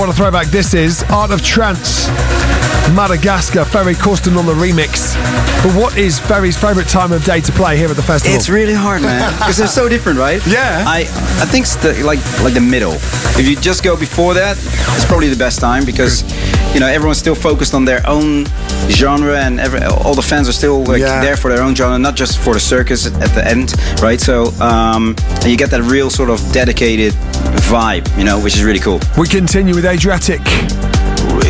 What a throwback this is. Art of Trance, Madagascar, Ferry Corsten on the remix. But what is Ferry's favourite time of day to play here at the festival? It's really hard, man, because they're so different, right? Yeah. I think it's like the middle. If you just go before that, it's probably the best time, because everyone's still focused on their own genre, and all the fans are still there for their own genre, not just for the circus at the end, right? So you get that real sort of dedicated vibe, which is really cool. We continue with Adriatic.